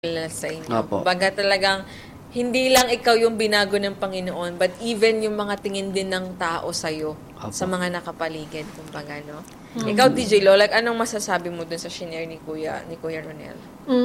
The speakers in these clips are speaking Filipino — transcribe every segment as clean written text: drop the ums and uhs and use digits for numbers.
sa inyo. Opo. Kumbaga talagang hindi lang ikaw yung binago ng Panginoon, but even yung mga tingin din ng tao sa'yo, Opo. sa mga nakapaligid, kumbaga, no? Ikaw, DJ Lo, like, anong masasabi mo dun sa shinare ni Kuya Ronel?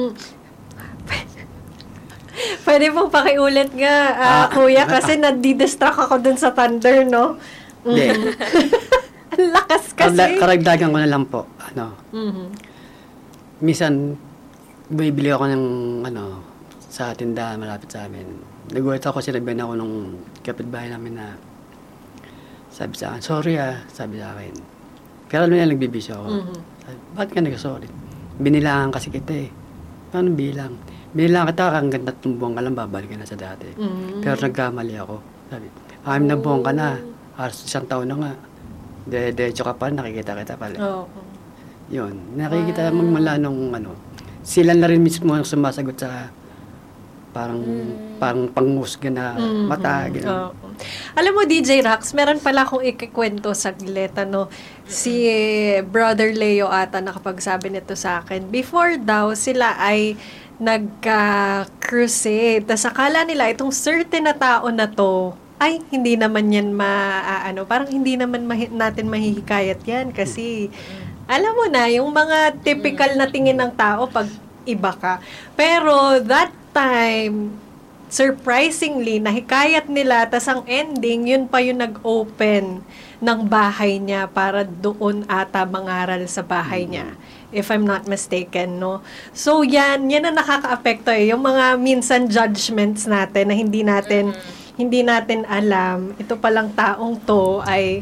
Pwede pong pakiulit nga, Kuya, kasi nadidistract ako dun sa thunder, no? Hindi. Ang lakas kasi. Karagdagan ko na lang po. Mhm. Minsan, bibili ako ng sa tindahan malapit sa amin. Nagulat ako, sinabihan ako nung kapitbahay namin na sabi sa akin, sorry sabi sa akin. Pero alam niya, nagbibisyo ako. Sabi, ba't ka nag-sorry? Binilangan kasi kita eh. Paano bilang? Binilangan kita, hanggang 3 buwan ka lang, babalik ka na sa dati. Pero nagkamali ako. Sabi, 6 na buwan ka na. Halos 1 taon na nga. Diretso ka pa, nakikita kita pala. Oo. Yun, nakikita magmula nung sila na rin mismo ang sumasagot sa parang pangmusga na mata. Oo. Alam mo, DJ Rax, meron pala akong ikikwento saglit, si Brother Leo ata nakapagsabi nito sa akin. Before daw, sila ay nagka-crusade. Tas akala nila, itong certain na tao na to, ay, hindi naman yan parang hindi naman natin mahihikayat yan kasi alam mo na, yung mga typical na tingin ng tao pag iba ka. Pero that time, surprisingly, nahikayat nila, tas ang ending, yun pa yung nag-open ng bahay niya para doon ata mangaral sa bahay niya. If I'm not mistaken, no? So, yan ang nakaka-apekto eh. Yung mga minsan judgments natin na hindi natin alam, ito palang taong to ay,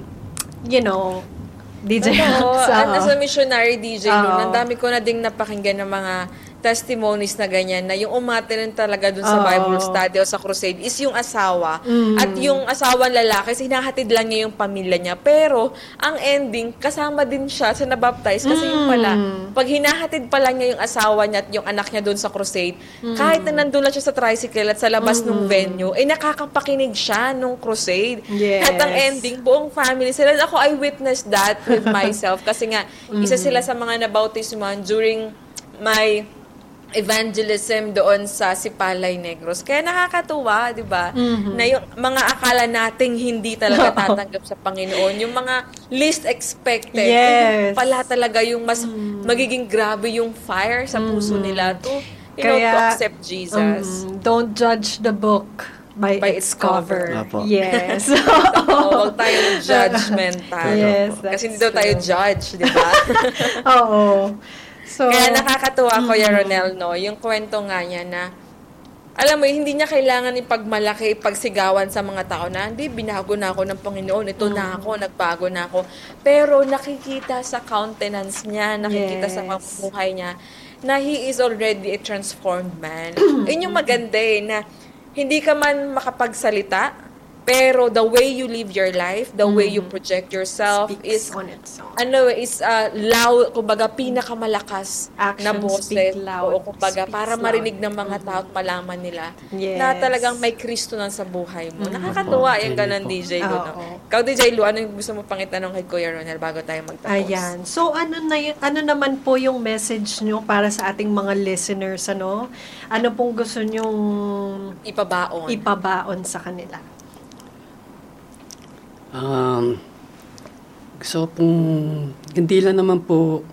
DJ Rax. As a missionary DJ, ang dami ko na ding napakinggan ng mga testimonies na ganyan, na yung umattend talaga dun sa Bible study o sa crusade is yung asawa. At yung asawa lalaki, hinahatid lang niya yung pamilya niya. Pero, ang ending, kasama din siya sa nabaptize. Kasi yung pala, pag hinahatid pa lang niya yung asawa niya at yung anak niya dun sa crusade, kahit na nandun lang siya sa tricycle at sa labas ng venue, nakakapakinig siya nung crusade. Yes. At ang ending, buong family sila. Ako, I witnessed that with myself. Kasi nga, isa sila sa mga nabautismuhan during my evangelism doon sa Sipalay Negros. Kaya nakakatuwa, di ba? Na yung mga akala nating hindi talaga tatanggap sa Panginoon, yung mga least expected, Yes. pala talaga yung mas magiging grabe yung fire sa puso nila to, to accept Jesus. Don't judge the book by its cover. Opo. Yes. Huwag tayong judgmental. Yes, Kasi hindi daw tayo judge, di ba? Oo. So, Kaya nakakatuwa, Kuya Ronel, no? Yung kwento nga niya na, alam mo, hindi niya kailangan ipagmalaki, ipagsigawan sa mga tao na, hindi, binago na ako ng Panginoon, ito na ako, nagbago na ako. Pero nakikita sa countenance niya, nakikita sa pamumuhay niya, na he is already a transformed man. Yun yung maganda na hindi ka man makapagsalita, pero the way you live your life, the way you project yourself speaks is on its own. loud, kumbaga pinakamalakas na Actions boses. speak loud, O kumbaga speaks para loud. marinig ng mga tao at malaman nila Yes. na talagang may Kristo na sa buhay mo. Nakakatuwa yung ganun, DJ Lu. No? Oo. Ikaw, DJ Lu, ano yung gusto mo pang itanong kay Kuya Ronel bago tayo magtapos? Ayan. So, ano naman po yung message nyo para sa ating mga listeners, Ano pong gusto nyong ipabaon sa kanila? So, kung hindi lang naman po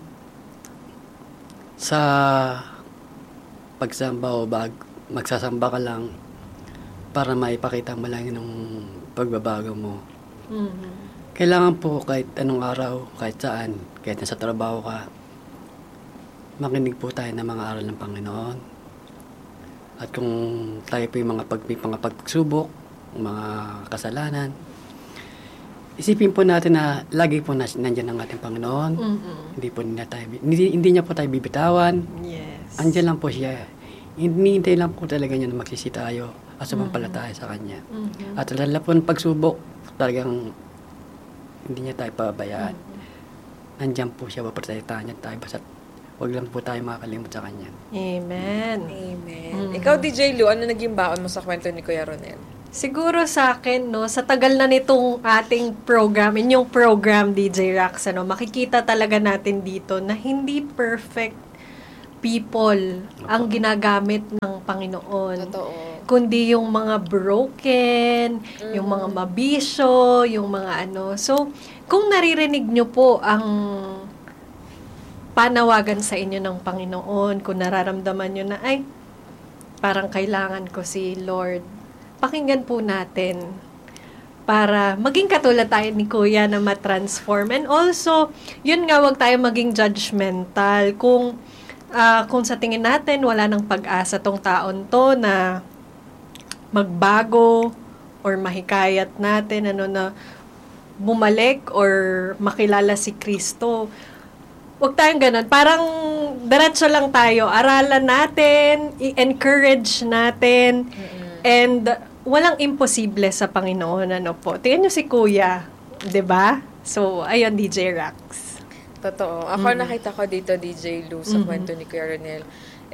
sa pagsamba o magsasamba ka lang para maipakita mo lang yung pagbabago mo. Kailangan po kahit anong araw, kahit saan, kahit nasa trabaho ka, makinig po tayo ng mga aral ng Panginoon. At kung tayo po yung mga pagsubok, mga kasalanan, isipin po natin na lagi po nandiyan ang ating Panginoon. Hindi niya po tayo bibitawan. Yes. Andiyan lang po siya. Hinihintay lang po talaga niya na magsisi tayo at sumampalataya sa Kanya. At lalo po ng pagsubok, talagang hindi niya tayo pabayaan. Nandiyan po siya, paprotektahan niya tayo. Basta huwag lang po tayo makakalimot sa Kanya. Amen. Ikaw, DJ Lu, ano naging baon mo sa kwento ni Kuya Ronel? Siguro sa akin, sa tagal na nitong ating program, inyong program, DJ Rax, makikita talaga natin dito na hindi perfect people ang ginagamit ng Panginoon. Totoo. Kundi yung mga broken, yung mga mabisyo, yung mga ano. So, kung naririnig nyo po ang panawagan sa inyo ng Panginoon, kung nararamdaman nyo na, ay, parang kailangan ko si Lord, pakinggan po natin para maging katulad tayo ni Kuya na matransform. And also, yun nga, wag tayo maging judgmental. Kung sa tingin natin, wala nang pag-asa tong taon to na magbago or mahikayat natin, na bumalik or makilala si Kristo. Huwag tayong ganun. Parang diretso lang tayo. Aralan natin, i-encourage natin, and walang imposible sa Panginoon. Ano po? Tingnan nyo si Kuya. 'Di ba? So, ayun, DJ Rax. Totoo. Ako nakita ko dito, DJ Lou, sa kwento ni Kuya Ronel,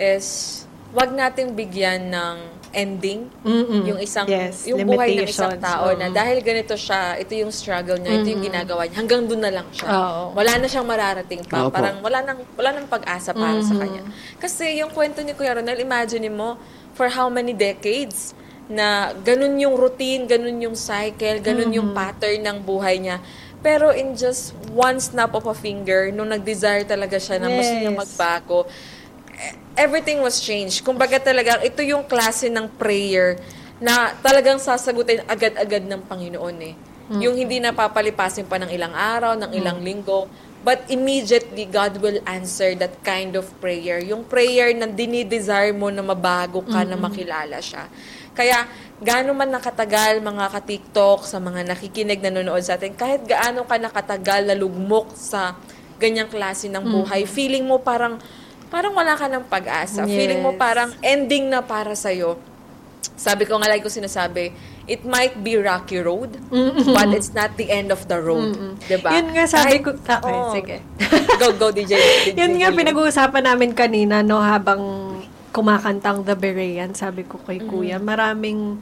is wag nating bigyan ng ending yung isang yung buhay ng isang tao na dahil ganito siya, ito yung struggle niya, ito yung ginagawa niya, hanggang doon na lang siya. Wala na siyang mararating pa. Parang wala nang pag-asa para sa kanya. Kasi yung kwento ni Kuya Ronel, imagine mo, for how many decades na ganun yung routine, ganun yung cycle, ganun yung pattern ng buhay niya. Pero in just one snap of a finger, nung nag-desire talaga siya na gusto niya magbago, everything was changed. Kumbaga talagang ito yung klase ng prayer na talagang sasagutin agad-agad ng Panginoon eh. Yung hindi napapalipasin pa ng ilang araw, ng ilang linggo, but immediately God will answer that kind of prayer. Yung prayer na dinidesire mo na mabago ka, na makilala siya. Kaya, gaano man nakatagal mga ka-TikTok, sa mga nakikinig, nanonood sa atin, kahit gaano ka nakatagal na lugmok sa ganyang klase ng buhay, feeling mo parang wala ka ng pag-asa. Yes. Feeling mo parang ending na para sa'yo. Sabi ko nga, like ko sinasabi, it might be rocky road, but it's not the end of the road. Diba? Yun nga sabi ko, sige. Go, DJ. Yun nga, pinag-uusapan namin kanina, no, habang kumakantang The Berean, sabi ko kay Kuya, maraming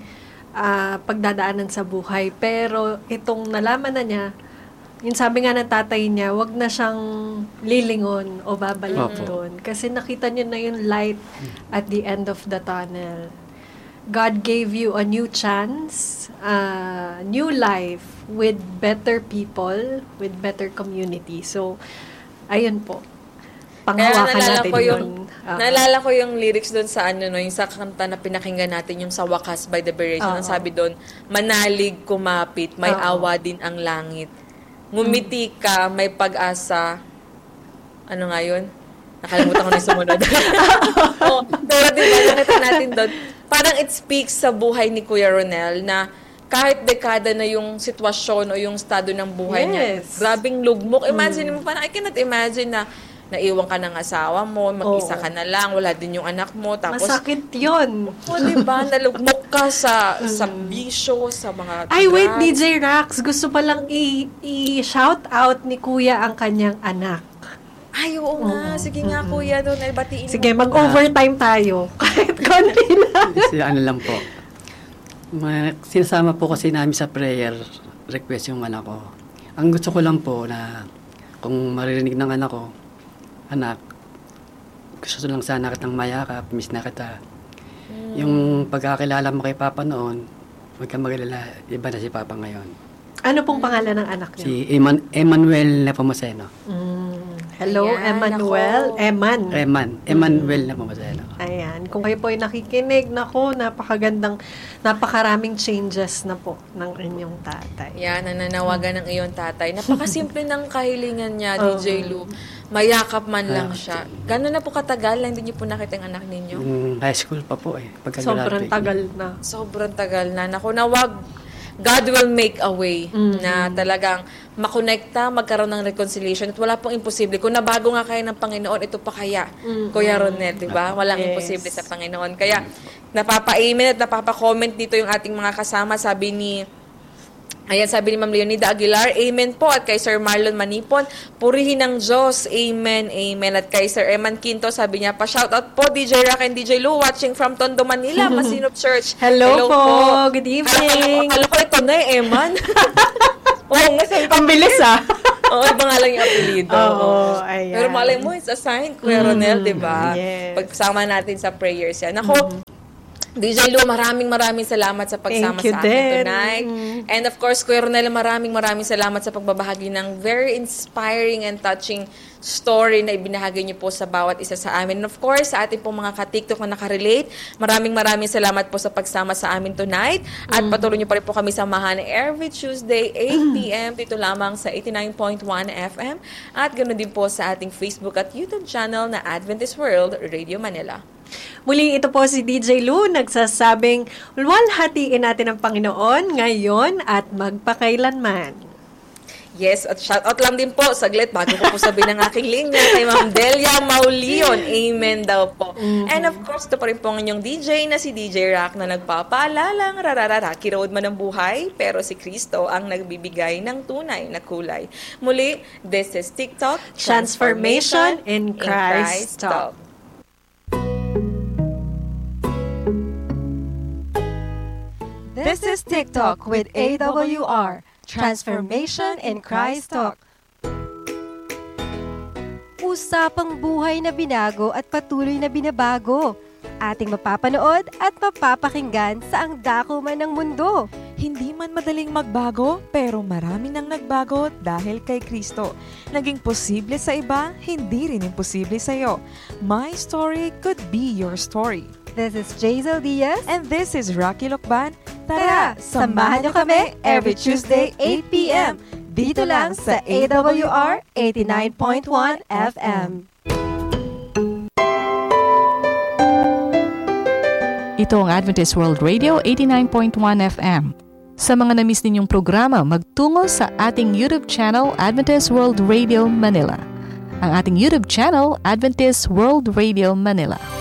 pagdadaanan sa buhay, pero itong nalaman na niya, yung sabi nga ng tatay niya, wag na siyang lilingon o babalik doon. Kasi nakita niyo na yung light at the end of the tunnel. God gave you a new chance, new life with better people, with better community. So, ayun po. Panghawakan natin yun. Naalala ko yung lyrics doon sa yung sa kanta na pinakinggan natin, yung sa Wakas by The Berean. Ang sabi doon, manalig kumapit, may awa din ang langit. Ngumiti ka, may pag-asa. Ano nga yun? Nakalimutan ko na yung sumunod. Pero diba, nakita natin doon, parang it speaks sa buhay ni Kuya Ronel na kahit dekada na yung sitwasyon o yung estado ng buhay niya, grabing lugmok. Imagine mo, parang I cannot imagine na naiwan ka ng asawa mo, mag-isa ka na lang, wala din yung anak mo. Tapos, masakit yun. Diba? Nalugmok ka sa bisyo, sa mga Ay, wait, DJ Rax, gusto palang i-shout out ni Kuya ang kanyang anak. Ay, oo nga. Sige nga, Kuya, doon. Batiin Sige, mag-overtime tayo. Kahit konti lang. Kasi ano lang po. Sinasama po kasi namin sa prayer request yung anak ko. Ang gusto ko lang po na kung maririnig ng anak ko, anak, gusto lang sana kitang mayakap, miss na kita. Yung pagkakilala mo kay Papa noon, huwag kang magalala, iba na si Papa ngayon. Ano pong pangalan ng anak niyo? Si Emmanuel Nepomuceno. Hello, Ayan, Emmanuel. Emmanuel Nepomuceno. Ayan. Kung kayo po ay nakikinig, napakaraming changes na po ng inyong tatay. Yan, nananawagan ng iyong tatay. Napakasimple ng kahilingan niya, DJ Lou. Mayakap man lang siya. Gano'n na po katagal na hindi niyo po nakita yung anak ninyo? High school pa po eh. Sobrang tagal na. Sobrang tagal na. Naku, nawag. God will make a way na talagang makonekta, magkaroon ng reconciliation at wala pong imposible. Kung nabago nga kayo ng Panginoon, ito pa kaya, Kuya Ronel, di ba? Walang imposible sa Panginoon. Kaya, napapa-amen at napapa-comment dito yung ating mga kasama. Sabi ni Ma'am Leonida Aguilar, amen po. At kay Sir Marlon Manipon, purihin ng Diyos, amen, amen. At kay Sir Eman Quinto, sabi niya, pa-shoutout po, DJ Rack and DJ Lou, watching from Tondo, Manila, Masinop Church. Hello po. Good evening. Akala ko ito na Eman. Oo, nga sabi ko, Ang bilis oo, iba nga lang yung apelido. Oo, ayan. Pero malay mo, it's a sign, Kuya Ronel, di ba? yes. Pagsama natin sa prayers yan. Ako, DJ Lou, maraming salamat sa pagsama Thank you sa akin din. tonight. And of course, Kuya Ronel, maraming salamat sa pagbabahagi ng very inspiring and touching story na ibinahagi niyo po sa bawat isa sa amin. And of course, sa ating pong mga ka-TikTok na nakarelate, maraming salamat po sa pagsama sa amin tonight. At patuloy niyo pa rin po kami samahan every Tuesday, 8 p.m. dito lamang sa 89.1 FM. At ganoon din po sa ating Facebook at YouTube channel na Adventist World Radio Manila. Muli, ito po si DJ Lou, nagsasabing, walhatiin natin ang Panginoon ngayon at magpakailanman. Yes, at shoutout lang din po, saglit, bago ko po sabihin ng aking linya kay Ma'am Delia Maulion. Amen daw po. And of course, ito pa rin po ang inyong DJ na si DJ Rock na nagpapaalalang Rocky Road man ang buhay, pero si Kristo ang nagbibigay ng tunay na kulay. Muli, this is TikTok, Transformation in Christ Talk. This is TikTok with AWR, Transformation in Christ Talk. Usapang buhay na binago at patuloy na binabago. Ating mapapanood at mapapakinggan sa ang dako man ng mundo. Hindi man madaling magbago, pero marami nang nagbago dahil kay Kristo. Naging posible sa iba, hindi rin imposible sa iyo. My story could be your story. This is Jazel Diaz. And this is Rocky Lokban. Tara, samahan niyo kami every Tuesday 8 p.m. Dito lang sa AWR 89.1 FM. Ito ang Adventist World Radio 89.1 FM. Sa mga na-miss ninyong programa, magtungo sa ating YouTube channel Adventist World Radio Manila. Ang ating YouTube channel, Adventist World Radio Manila.